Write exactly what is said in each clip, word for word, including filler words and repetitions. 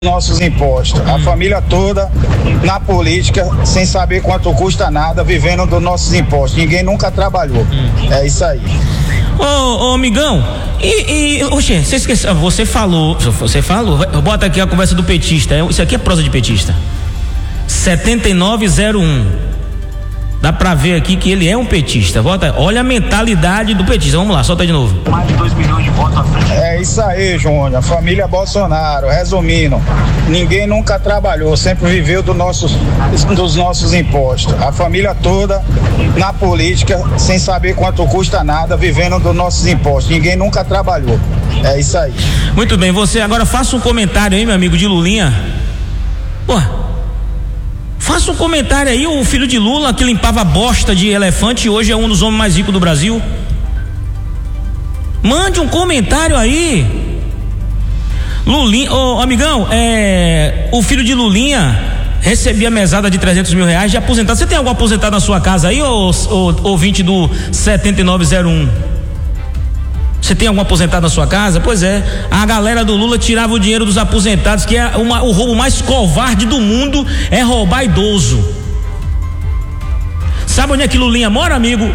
nossos impostos, a família toda na política, sem saber quanto custa nada, vivendo dos nossos impostos. Ninguém nunca trabalhou. É isso aí. Ô, ô amigão, e, e oxe, você esqueceu, você falou, você falou, bota aqui a conversa do petista, isso aqui é prosa de petista. setenta e nove zero um. Dá pra ver aqui que ele é um petista. Bota, olha a mentalidade do petista. Vamos lá, solta de novo. Mais de dois milhões de votos à frente. É isso aí, Júnior. A família Bolsonaro, resumindo, ninguém nunca trabalhou, sempre viveu do nossos, dos nossos impostos. A família toda na política, sem saber quanto custa nada, vivendo dos nossos impostos. Ninguém nunca trabalhou. É isso aí. Muito bem, você agora faça um comentário aí, meu amigo de Lulinha. Pô, faça um comentário aí, o filho de Lula que limpava bosta de elefante hoje é um dos homens mais ricos do Brasil. Mande um comentário aí. Lulinha, ô amigão, é, o filho de Lulinha recebia mesada de trezentos mil reais de aposentado. Você tem algum aposentado na sua casa aí, ô, ô, ouvinte do setenta e nove zero um? Você tem algum aposentado na sua casa? Pois é, a galera do Lula tirava o dinheiro dos aposentados, que é uma, o roubo mais covarde do mundo, é roubar idoso. Sabe onde é que Lulinha mora, amigo?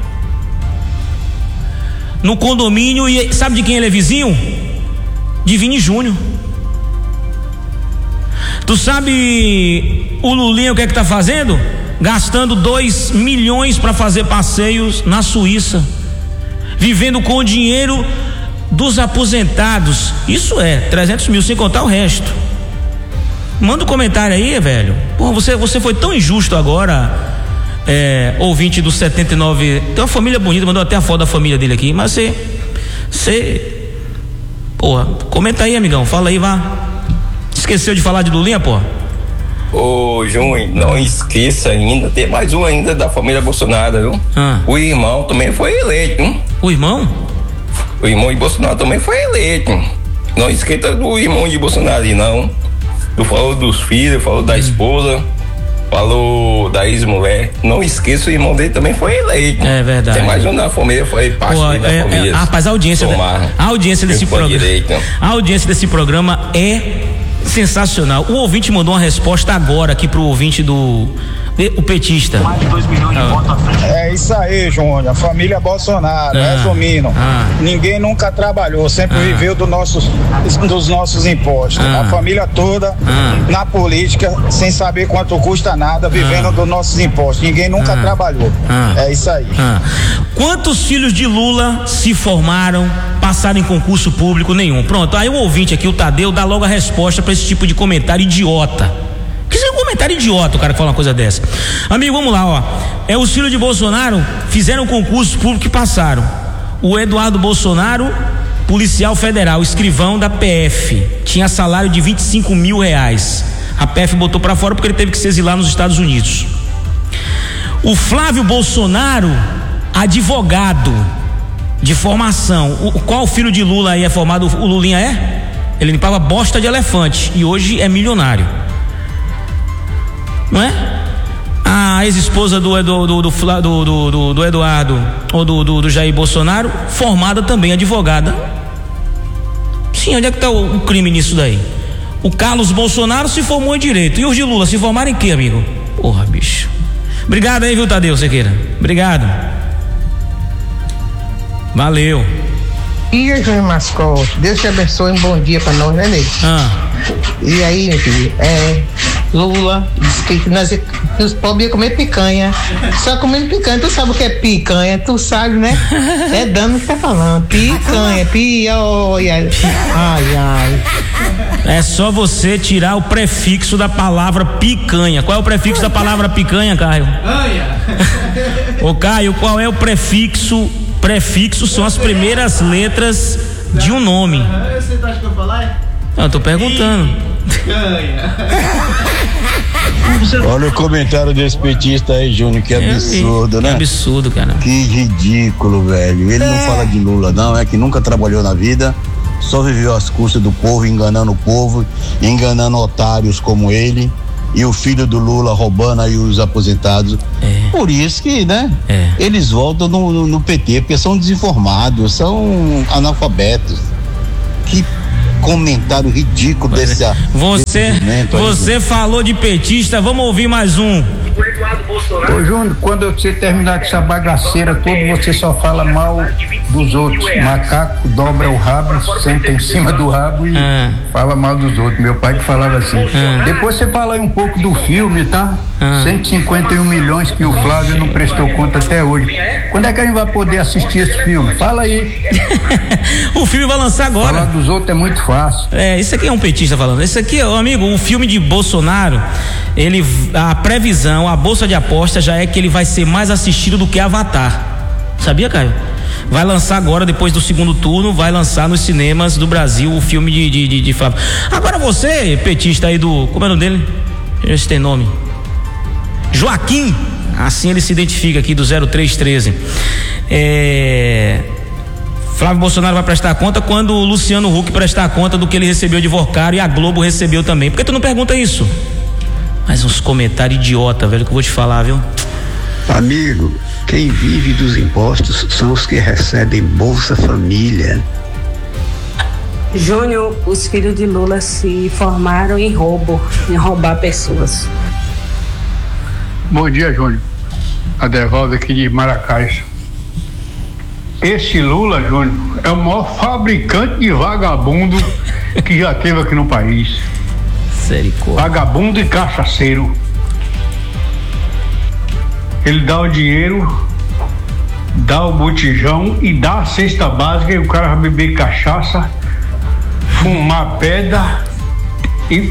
No condomínio, e sabe de quem ele é vizinho? De Vini Júnior. Tu sabe o Lulinha o que é que tá fazendo? Gastando dois milhões para fazer passeios na Suíça, vivendo com o dinheiro dos aposentados. Isso é trezentos mil, sem contar o resto. Manda um comentário aí, velho. Pô, você, você foi tão injusto agora, é, ouvinte do setenta e nove. Tem uma família bonita, mandou até a foto da família dele aqui. Mas você, você, porra, comenta aí, amigão, fala aí, vá. Esqueceu de falar de Lulinha, pô? Ô, Júnior, não esqueça ainda, tem mais um ainda da família Bolsonaro, viu? Ah. O irmão também foi eleito, hein? O irmão? O irmão de Bolsonaro também foi eleito. Não esqueça do irmão de Bolsonaro, não. Tu falou dos filhos, falou da esposa, falou da ex-mulher. Não esqueça, o irmão dele também foi eleito. É verdade. Tem mais um da família, foi parte Pô, da é, família. É, rapaz, a audiência, da, a audiência desse programa. A audiência desse programa é sensacional. O ouvinte mandou uma resposta agora aqui pro ouvinte do o petista. Mais de dois milhões de votos à frente. É isso aí, Júnior. A família Bolsonaro, ah. resumindo, ah. ninguém nunca trabalhou, sempre ah. viveu do nossos, dos nossos impostos. Ah. A família toda ah. na política, sem saber quanto custa nada, vivendo ah. dos nossos impostos. Ninguém nunca ah. trabalhou. Ah. É isso aí. Ah. Quantos filhos de Lula se formaram, passaram em concurso público? Nenhum. Pronto, aí o ouvinte aqui, o Tadeu, dá logo a resposta para esse tipo de comentário idiota. Que é um comentário idiota o cara que fala uma coisa dessa. Amigo, vamos lá, ó. É, os filhos de Bolsonaro fizeram concurso público e passaram. O Eduardo Bolsonaro, policial federal, escrivão da P F, tinha salário de vinte e cinco mil reais. A P F botou pra fora porque ele teve que se exilar nos Estados Unidos. O Flávio Bolsonaro, advogado de formação. O, qual filho de Lula aí é formado? O Lulinha é? Ele limpava bosta de elefante e hoje é milionário. Não é? A ex-esposa do, do, do, do, do, do, do Eduardo ou do, do, do Jair Bolsonaro, formada também, advogada. Sim, onde é que está o, o crime nisso daí? O Carlos Bolsonaro se formou em direito. E os de Lula se formaram em quê, amigo? Porra, bicho. Obrigado aí, viu, Tadeu Sequeira? Obrigado. Valeu. E aí, Júnior Mascote, Deus te abençoe, um bom dia pra nós, né, nego? Ah. E aí, meu filho, é, Lula disse que nós, os pobres iam comer picanha, só comendo picanha. Tu sabe o que é picanha? Tu sabe, né? É Dano que tá falando, picanha, pia, olha, ai, ai. É só você tirar o prefixo da palavra picanha. Qual é o prefixo da palavra picanha, Caio? Ô, Caio, qual é o prefixo? Prefixo são as primeiras letras de um nome. Você acha que eu vou falar? Não, eu tô perguntando. Olha o comentário desse petista aí, Júnior, que absurdo, é, né? Que absurdo, cara. Que ridículo, velho. Ele é. não fala de Lula, não, é que nunca trabalhou na vida, só viveu às custas do povo, enganando o povo, enganando otários como ele. E o filho do Lula roubando aí os aposentados. É. Por isso que, né? É. Eles voltam no, no, no P T, porque são desinformados, são analfabetos. Que comentário ridículo pois desse. É. Você, você aí, falou de petista, vamos ouvir mais um. Ô Júnior, quando você terminar com essa bagaceira toda, você só fala mal dos outros. Macaco dobra o rabo, senta em cima do rabo e ah. fala mal dos outros. Meu pai que falava assim. Ah. Depois você fala aí um pouco do filme, tá? Ah. cento e cinquenta e um milhões que o Flávio não prestou conta até hoje. Quando é que a gente vai poder assistir esse filme? Fala aí. O filme vai lançar agora. Falar dos outros é muito fácil. É, isso aqui é um petista falando. Isso aqui, amigo, o filme de Bolsonaro, ele, a previsão, a bolsa de aposta já é que ele vai ser mais assistido do que Avatar. Sabia, Caio? Vai lançar agora, depois do segundo turno, vai lançar nos cinemas do Brasil o filme de, de, de, de Flávio. Agora você, petista aí do, como é o nome dele? Esse tem nome. Joaquim, assim ele se identifica aqui do zero três treze. É... Flávio Bolsonaro vai prestar conta quando o Luciano Huck prestar conta do que ele recebeu de Vocário e a Globo recebeu também. Por que tu não pergunta isso? Mas uns comentários idiota, velho, que eu vou te falar, viu? Amigo, quem vive dos impostos são os que recebem Bolsa Família. Júnior, os filhos de Lula se formaram em roubo, em roubar pessoas. Bom dia, Júnior. Adevaldo aqui de Maracás. Esse Lula, Júnior, é o maior fabricante de vagabundo que já teve aqui no país. Vagabundo e cachaceiro. Ele dá o dinheiro, dá o botijão e dá a cesta básica e o cara vai beber cachaça, fumar pedra e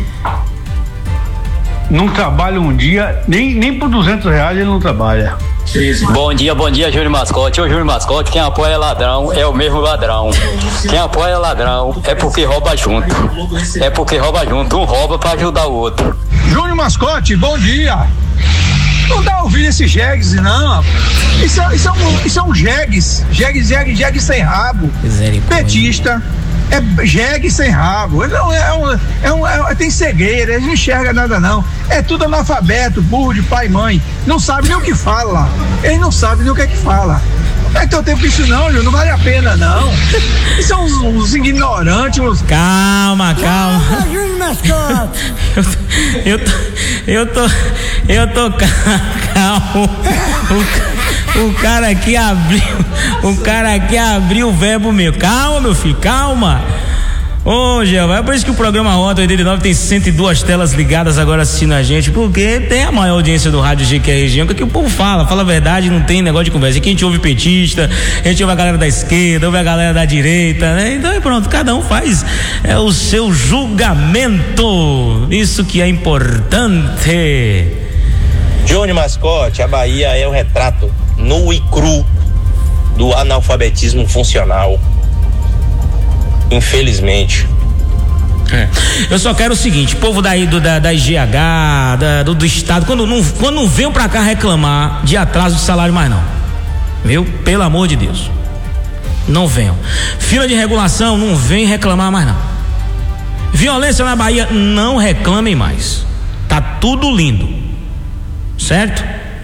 não trabalha um dia, nem, nem por duzentos reais ele não trabalha. Bom dia, bom dia, Júnior Mascote. Ô Júnior Mascote, quem apoia ladrão é o mesmo ladrão. Quem apoia ladrão é porque rouba junto. É porque rouba junto, um rouba pra ajudar o outro. Júnior Mascote, bom dia. Não dá ouvido esse jegues, não. Isso, isso, é um, isso é um jegues. Jegues, jegues, jegues sem rabo. Petista. É jegue sem rabo. Não, é um, é um, é, tem cegueira, ele não enxerga nada não. É tudo analfabeto, burro de pai e mãe. Não sabe nem o que fala. Ele não sabe nem o que é que fala. É teu tempo isso não, Júlio, não vale a pena não. Isso são uns, uns ignorantes. Uns... Calma, calma. calma Júlio Mascote. eu, tô, eu tô, eu tô, eu tô calmo. O, o cara aqui abriu, o cara aqui abriu o verbo meu. Calma, meu filho, calma. Ô, Jeová, é por isso que o programa Rota oitenta e nove tem cento e duas telas ligadas agora assistindo a gente, porque tem a maior audiência do rádio G Q R Região, que aqui o povo fala, fala a verdade, não tem negócio de conversa. Aqui a gente ouve petista, a gente ouve a galera da esquerda, ouve a galera da direita, né? Então é pronto, cada um faz é, o seu julgamento. Isso que é importante. Júnior Mascote, a Bahia é o retrato nu e cru do analfabetismo funcional. Infelizmente. É. Eu só quero o seguinte, povo daí do, da, da I G H, da, do, do estado, quando não, quando não venham pra cá reclamar de atraso de salário mais não, viu? Pelo amor de Deus, não venham. Fila de regulação, não vem reclamar mais não. Violência na Bahia, não reclamem mais. Tá tudo lindo, certo?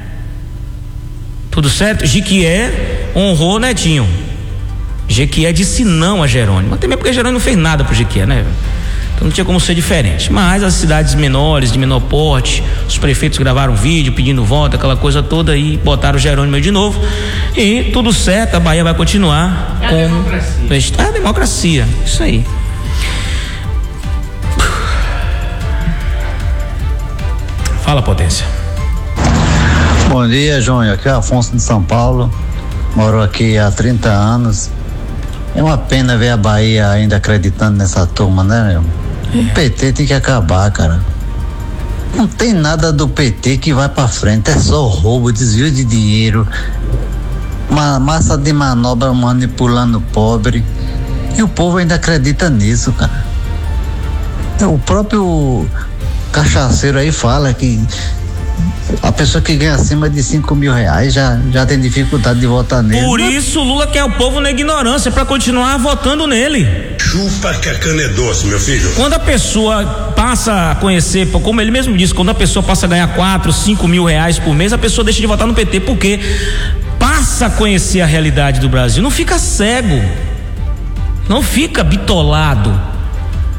Tudo certo? Jequié honrou Netinho. Jequié disse não a Jerônimo, mas também porque Jerônimo não fez nada pro Jequié, né? Então não tinha como ser diferente. Mas as cidades menores, de menor porte, os prefeitos gravaram vídeo pedindo voto, aquela coisa toda, e botaram o Jerônimo de novo. E tudo certo, a Bahia vai continuar é como. A democracia. É a democracia, isso aí. Fala, Potência. Bom dia, Júnior. Aqui é o Afonso de São Paulo. Moro aqui há trinta anos. É uma pena ver a Bahia ainda acreditando nessa turma, né, meu? O P T tem que acabar, cara. Não tem nada do P T que vai pra frente, é só roubo, desvio de dinheiro, uma massa de manobra manipulando o pobre. E o povo ainda acredita nisso, cara. O próprio cachaceiro aí fala que a pessoa que ganha acima de cinco mil reais já, já tem dificuldade de votar nele. Por isso o Lula quer o povo na ignorância pra continuar votando nele. Chupa que a cana é doce, meu filho. Quando a pessoa passa a conhecer, como ele mesmo disse, quando a pessoa passa a ganhar quatro, cinco mil reais por mês, a pessoa deixa de votar no P T, porque passa a conhecer a realidade do Brasil, não fica cego, não fica bitolado.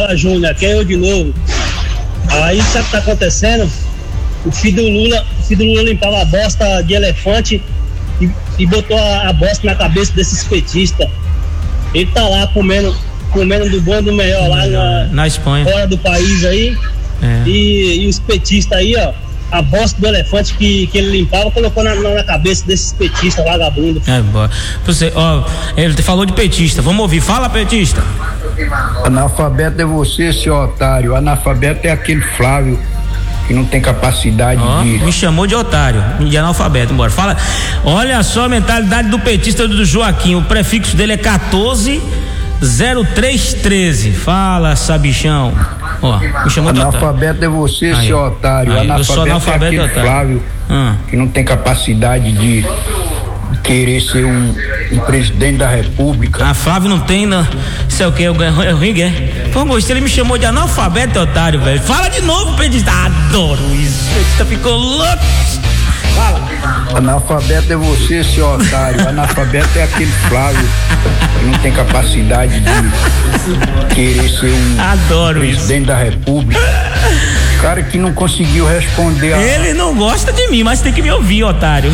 Fala, Júnior, aqui é eu de novo. Aí sabe o que tá acontecendo? O filho do Lula, o filho do Lula limpava a bosta de elefante e, e botou a, a bosta na cabeça desses petistas. Ele tá lá comendo, comendo do bom e do melhor lá na, na Espanha, fora do país aí. É. E, e os petistas aí, ó, a bosta do elefante que, que ele limpava, colocou na, na cabeça desses petistas vagabundos. É, boa. Você, ó, ele falou de petista, vamos ouvir, fala, petista. Analfabeto é você, seu otário. Analfabeto é aquele Flávio que não tem capacidade oh, de... Me chamou de otário, de analfabeto, embora. Fala, olha só a mentalidade do petista do Joaquim, o prefixo dele é quatorze zero três treze. Fala, sabichão. Ó, me chamou de analfabeto otário. É você, aí, seu otário. Aí, analfabeto, eu sou analfabeto é aquele otário. Flávio hum. que não tem capacidade de querer ser um, um presidente da república. Ah, Flávio não tem, não. Isso é o que? É o ringue, é? Pô, gostei, ele me chamou de analfabeto otário, velho. Fala de novo, petista. Adoro isso. O petista ficou louco. Fala. Analfabeto é você, seu otário. Analfabeto é aquele Flávio que não tem capacidade de querer ser um Adoro presidente isso. da república. Cara que não conseguiu responder a... Ele não gosta de mim, mas tem que me ouvir, otário.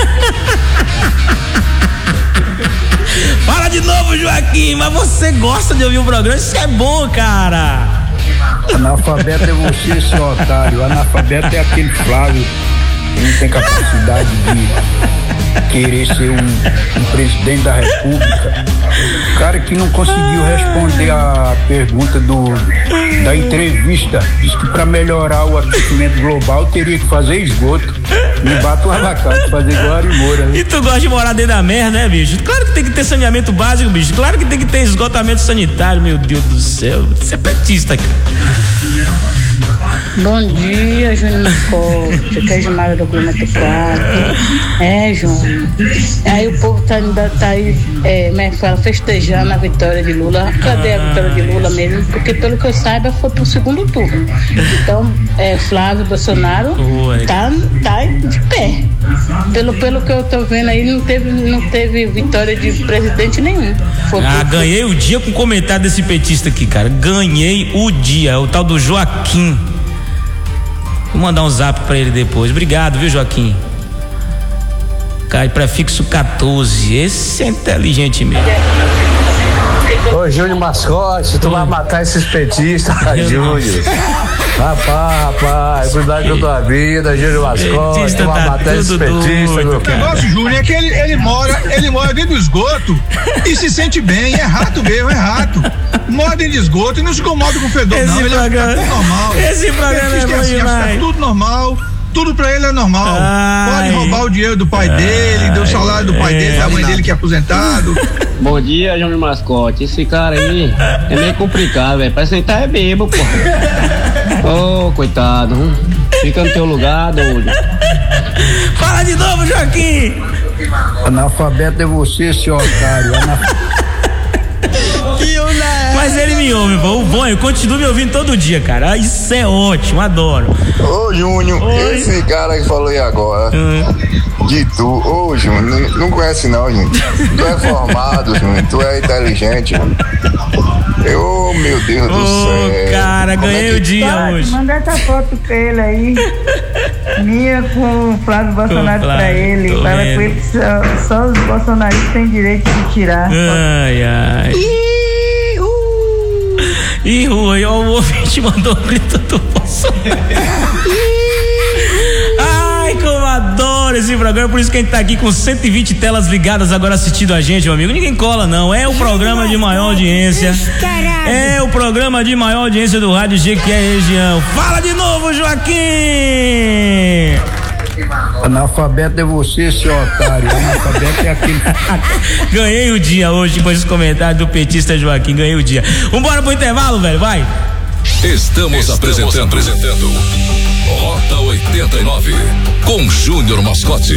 Fala de novo, Joaquim, mas você gosta de ouvir o programa? Isso é bom, cara. Analfabeto é você, seu otário. Analfabeto é aquele Flávio que não tem capacidade de querer ser um, um presidente da república. Cara que não conseguiu responder a pergunta do, da entrevista. Diz que para melhorar o aquecimento global teria que fazer esgoto. Me bata um abacate, fazer igual a Ari Moura, né? E tu gosta de morar dentro da merda, né, bicho? Claro que tem que ter saneamento básico, bicho. Claro que tem que ter esgotamento sanitário, meu Deus do céu. Você é petista, cara. Bom dia, Júnior Mascote, aqui é Gilmar do quilômetro quatro. É, Júnior. Aí o povo tá, ainda tá aí, é, como é que fala, festejando a vitória de Lula. Cadê a vitória de Lula mesmo? Porque pelo que eu saiba foi pro segundo turno. Então, é, Flávio Bolsonaro tá, tá de pé. Pelo, pelo que eu tô vendo aí, não teve, não teve vitória de presidente nenhum. Foi ah, pro... ganhei o dia com o comentário desse petista aqui, cara. Ganhei o dia, o tal do Joaquim. Vou mandar um zap pra ele depois. Obrigado, viu, Joaquim? Cai prefixo quatorze. Esse é inteligente mesmo. Ô, Júnior Mascote, tu vai matar esses petistas, Júnior. Rapaz, rapaz, cuidado com a tua vida, Júnior Mascote, tu vai matar esses petistas, meu cara. O negócio, Júnior, é que ele, ele mora, ele mora dentro do esgoto e se sente bem, é rato mesmo, é rato. Mora dentro de esgoto e não se incomoda com o fedor, esse não, ele programa, é tudo normal. Esse programa é, é bom assim, demais. É tudo normal. Tudo pra ele é normal. Ai. Pode roubar o dinheiro do pai dele, do salário do pai é, dele, da mãe dele que é aposentado. Bom dia, Júnior Mascote. Esse cara aí é meio complicado, velho. Parece que ele tá é bebo, pô. Ô, oh, coitado. Fica no teu lugar, doido. Fala de novo, Joaquim. Analfabeto é você, seu otário. Analfabeto. Mas ele me ouve, pô. O bom, eu continuo me ouvindo todo dia, cara. Isso é ótimo, adoro. Ô, Júnior, Oi. esse cara que falou aí agora, uhum. de tu, ô, Júnior, não, não conhece não, Júnior. Tu é formado, Júnior, tu é inteligente. Ô, oh, meu Deus oh, do céu. Cara, ganhei é que... o dia Pode, hoje. Manda essa foto pra ele aí. Minha com o Flávio Bolsonaro Flávio, pra ele. Fala com ele que só, só os bolsonaristas têm direito de tirar. Ai, ai. Ih, Rui, ó, o ouvinte mandou um grito do Bolsonaro. Ai, como adoro esse programa, por isso que a gente tá aqui com cento e vinte telas ligadas agora assistindo a gente, meu amigo. Ninguém cola, não. É o programa de maior audiência. É o programa de maior audiência do Rádio G Q E Região. Fala de novo, Joaquim! Analfabeto é você, seu otário. Analfabeto é aquele. Ganhei o dia hoje, depois dos comentários do petista Joaquim. Ganhei o dia. Vambora pro intervalo, velho, vai. Estamos, Estamos apresentando, apresentando Rota oitenta e nove com Júnior Mascote.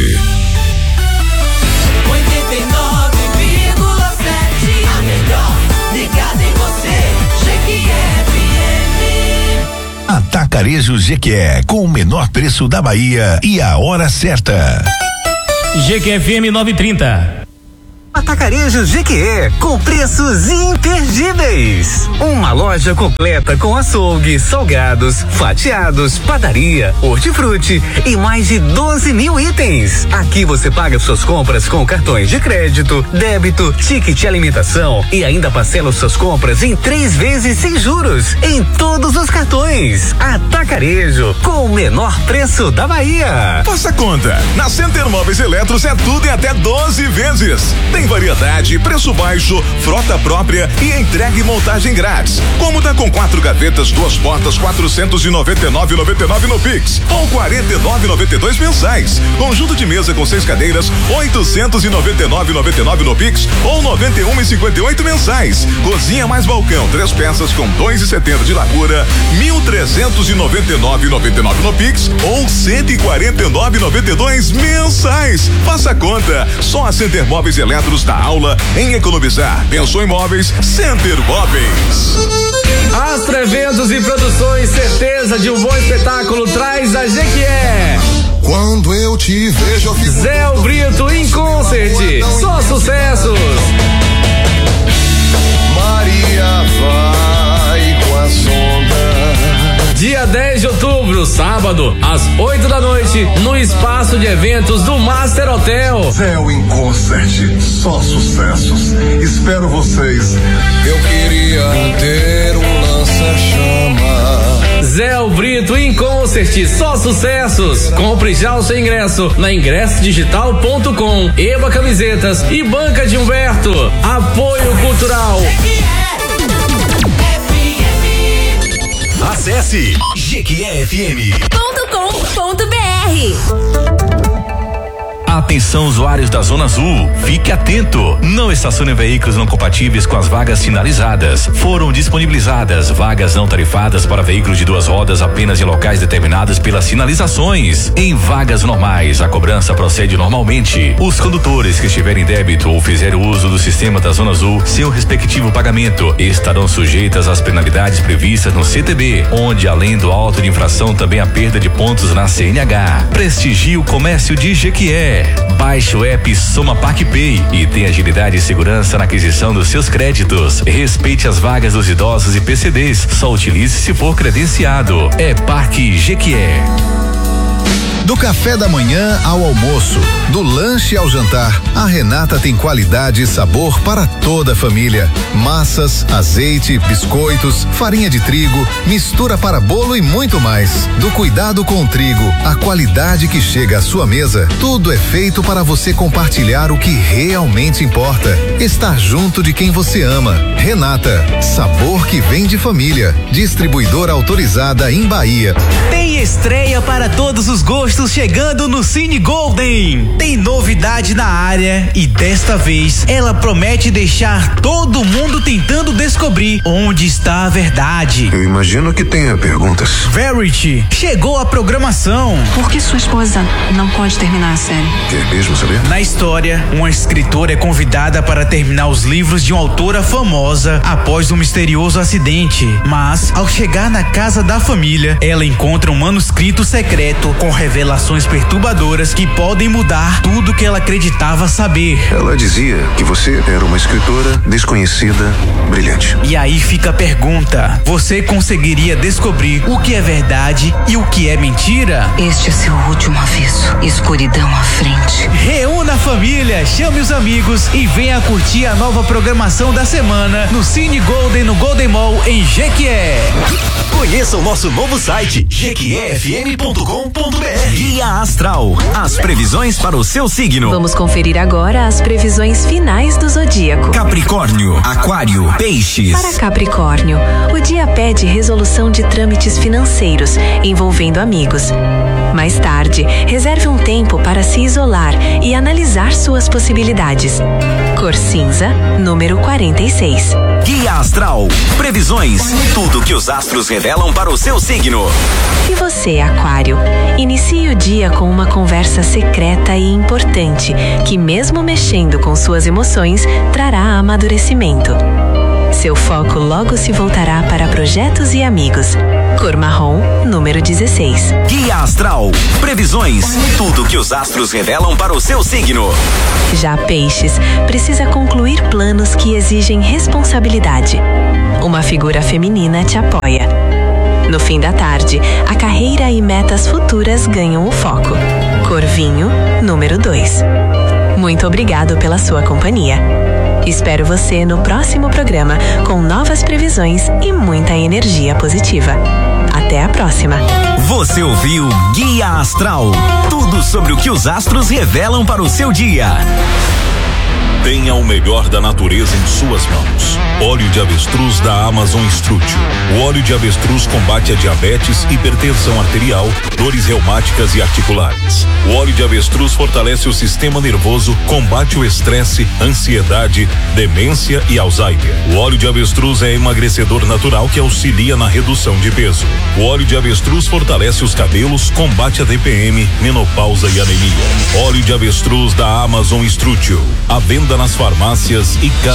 oitenta e nove vírgula sete, a melhor ligada em você, G Q E F M. Atacarejo G Q E, com o menor preço da Bahia e a hora certa. G Q F M nove e trinta. Atacarejo Jequié, com preços imperdíveis. Uma loja completa com açougue, salgados, fatiados, padaria, hortifruti e mais de doze mil itens. Aqui você paga suas compras com cartões de crédito, débito, ticket alimentação e ainda parcela suas compras em três vezes sem juros em todos os cartões. Atacarejo, com o menor preço da Bahia. Faça conta. Na Center Móveis Eletros é tudo em até doze vezes. Tem variedade, preço baixo, frota própria e entrega e montagem grátis. Cômoda com quatro gavetas, duas portas, quatrocentos e noventa e nove reais e noventa e nove centavos no Pix ou quarenta e nove reais e noventa e dois centavos mensais. Conjunto de mesa com seis cadeiras, oitocentos e noventa e nove reais e noventa e nove centavos no Pix ou noventa e um reais e cinquenta e oito centavos mensais. Cozinha mais balcão, três peças com dois e setenta de largura, mil trezentos e noventa e nove reais e noventa e nove centavos no Pix ou cento e quarenta e nove reais e noventa e dois centavos mensais. Faça conta. Só a Center Móveis Eletros da aula em economizar. Pensou em móveis? Center Móveis. Astro Eventos e Produções, certeza de um bom espetáculo, traz a Jequié. Quando eu te vejo, eu fico Zé Brito em concert, só sucessos. Maria vai com a sonda. Dia dez de outubro, sábado, às oito da noite, no espaço de eventos do Master Hotel. Zéu em concert, só sucessos. Espero vocês. Eu queria ter um lança-chama. Zé Brito em concert, só sucessos. Compre já o seu ingresso na ingresso digital ponto com, Eba Camisetas e Banca de Humberto. Apoio Cultural. Acesse jequié f m ponto com ponto b r. Atenção, usuários da Zona Azul, fique atento. Não estacione veículos não compatíveis com as vagas sinalizadas. Foram disponibilizadas vagas não tarifadas para veículos de duas rodas apenas em locais determinados pelas sinalizações. Em vagas normais, a cobrança procede normalmente. Os condutores que estiverem em débito ou fizerem uso do sistema da Zona Azul, seu respectivo pagamento, estarão sujeitas às penalidades previstas no C T B, onde além do auto de infração também a perda de pontos na C N H. Prestigie o comércio de Jequié. Baixe o app Soma PacPay e tenha agilidade e segurança na aquisição dos seus créditos. Respeite as vagas dos idosos e P C Ds. Só utilize se for credenciado. É Parque Jequié. Do café da manhã ao almoço, do lanche ao jantar, a Renata tem qualidade e sabor para toda a família. Massas, azeite, biscoitos, farinha de trigo, mistura para bolo e muito mais. Do cuidado com o trigo, a qualidade que chega à sua mesa, tudo é feito para você compartilhar o que realmente importa. Estar junto de quem você ama. Renata, sabor que vem de família. Distribuidora autorizada em Bahia. Tem estreia para todos os gostos chegando no Cine Golden. Tem novidade na área e desta vez ela promete deixar todo mundo tentando descobrir onde está a verdade. Eu imagino que tenha perguntas. Verity, chegou a programação. Por que sua esposa não pode terminar a série? Quer mesmo saber? Na história, uma escritora é convidada para terminar os livros de uma autora famosa após um misterioso acidente. Mas, ao chegar na casa da família, ela encontra um manuscrito secreto com revelações perturbadoras que podem mudar tudo que ela acreditava saber. Ela dizia que você era uma escritora desconhecida, brilhante. E aí fica a pergunta: você conseguiria descobrir o que é verdade e o que é mentira? Este é seu último aviso. Escuridão à frente. Reúna a família, chame os amigos e venha curtir a nova programação da semana no Cine Golden, no Golden Mall, em Jequié. Conheça o nosso novo site jequié f m ponto com ponto b r. Guia Astral, as previsões para o seu signo. Vamos conferir agora as previsões finais do zodíaco. Capricórnio, Aquário, Peixes. Para Capricórnio, o dia pede resolução de trâmites financeiros envolvendo amigos. Mais tarde, reserve um tempo para se isolar e analisar suas possibilidades. Cor cinza, número quarenta e seis. Guia Astral, previsões, tudo que os astros revelam para o seu signo. E você, Aquário, inicie o dia com uma conversa secreta e importante, que mesmo mexendo com suas emoções, trará amadurecimento. Seu foco logo se voltará para projetos e amigos. Cor marrom, número dezesseis. Guia Astral. Previsões. Tudo que os astros revelam para o seu signo. Já Peixes, precisa concluir planos que exigem responsabilidade. Uma figura feminina te apoia. No fim da tarde, a carreira e metas futuras ganham o foco. Cor vinho, número dois. Muito obrigado pela sua companhia. Espero você no próximo programa com novas previsões e muita energia positiva. Até a próxima. Você ouviu Guia Astral. Tudo sobre o que os astros revelam para o seu dia. Tenha o melhor da natureza em suas mãos. Óleo de avestruz da Amazon Strutio. O óleo de avestruz combate a diabetes, hipertensão arterial, dores reumáticas e articulares. O óleo de avestruz fortalece o sistema nervoso, combate o estresse, ansiedade, demência e Alzheimer. O óleo de avestruz é emagrecedor natural que auxilia na redução de peso. O óleo de avestruz fortalece os cabelos, combate a D P M, menopausa e anemia. Óleo de avestruz da Amazon Strutio. A venda nas farmácias e